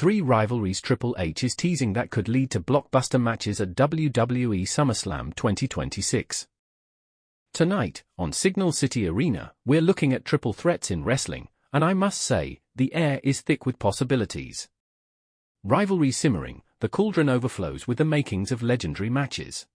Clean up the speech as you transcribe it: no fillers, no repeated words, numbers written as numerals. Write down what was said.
3 rivalries Triple H is teasing that could lead to blockbuster matches at WWE SummerSlam 2026. Tonight, on Signal City Arena, we're looking at triple threats in wrestling, and I must say, the air is thick with possibilities. Rivalry simmering, the cauldron overflows with the makings of legendary matches.